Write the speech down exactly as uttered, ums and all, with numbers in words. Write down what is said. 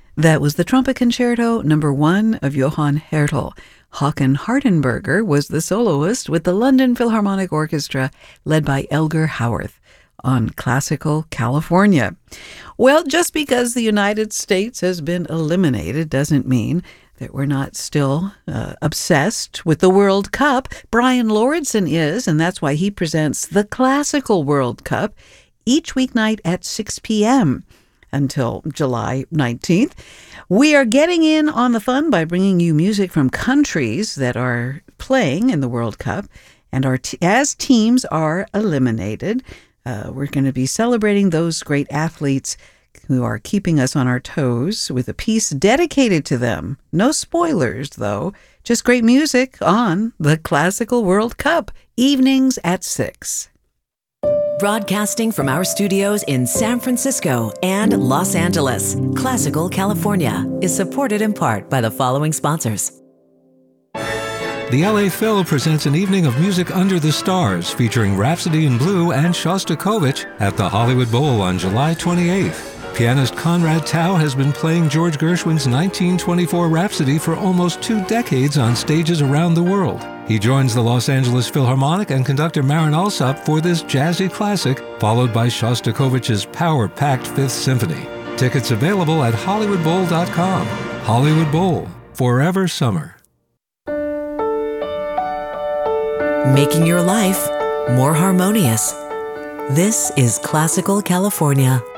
That was the Trumpet Concerto number one of Johann Hertel. Håkan Hardenberger was the soloist with the London Philharmonic Orchestra led by Elgar Howarth on Classical California. Well, just because the United States has been eliminated doesn't mean that we're not still uh, obsessed with the World Cup. Brian Lordson is, and that's why he presents the Classical World Cup each weeknight at six p.m. until July nineteenth. We are getting in on the fun by bringing you music from countries that are playing in the World Cup. And our t- as teams are eliminated, uh, we're going to be celebrating those great athletes who are keeping us on our toes with a piece dedicated to them. No spoilers, though. Just great music on the Classical World Cup, evenings at six. Broadcasting from our studios in San Francisco and Los Angeles, Classical California is supported in part by the following sponsors. The L A Phil presents an evening of music under the stars featuring Rhapsody in Blue and Shostakovich at the Hollywood Bowl on July twenty-eighth. Pianist Conrad Tao has been playing George Gershwin's nineteen twenty-four Rhapsody for almost two decades on stages around the world. He joins the Los Angeles Philharmonic and conductor Marin Alsop for this jazzy classic, followed by Shostakovich's power-packed Fifth Symphony. Tickets available at hollywood bowl dot com. Hollywood Bowl, forever summer. Making your life more harmonious. This is Classical California.